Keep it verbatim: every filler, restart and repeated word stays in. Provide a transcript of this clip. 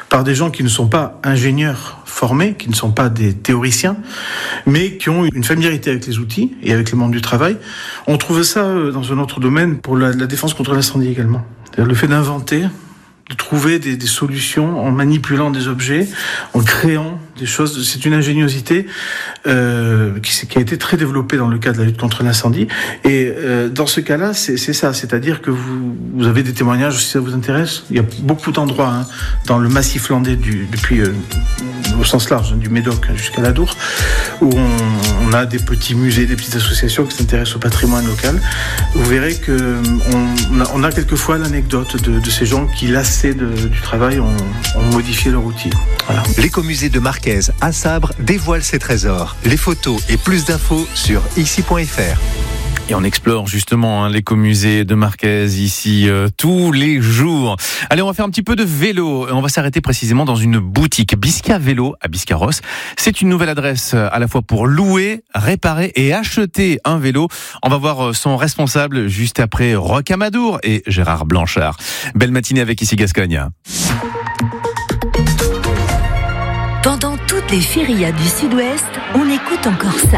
par des gens qui ne sont pas ingénieurs formés, qui ne sont pas des théoriciens, mais qui ont une familiarité avec les outils et avec le monde du travail. On trouve ça dans un autre domaine pour la, la défense contre l'incendie également. C'est-à-dire le fait d'inventer, de trouver des, des solutions en manipulant des objets, en créant des choses. C'est une ingéniosité euh, qui, qui a été très développée dans le cadre de la lutte contre l'incendie. Et euh, dans ce cas-là, c'est, c'est ça. C'est-à-dire que vous, vous avez des témoignages, si ça vous intéresse. Il y a beaucoup d'endroits hein, dans le massif landais, du, depuis euh, au sens large, du Médoc jusqu'à l'Adour, où on, on a des petits musées, des petites associations qui s'intéressent au patrimoine local. Vous verrez que on, on a quelquefois l'anecdote de, de ces gens qui, lassés de, du travail, ont, ont modifié leur outil. Voilà. L'écomusée de Marquez à Sabre dévoile ses trésors. Les photos et plus d'infos sur ici point f r. Et on explore justement hein, l'écomusée de Marquez ici euh, tous les jours. Allez, on va faire un petit peu de vélo. On va s'arrêter précisément dans une boutique Bisca Vélo à Biscarrosse. C'est une nouvelle adresse à la fois pour louer, réparer et acheter un vélo. On va voir son responsable juste après Rocamadour et Gérard Blanchard. Belle matinée avec Ici Gascogne. Pendant toutes les férias du Sud-Ouest, on écoute encore ça.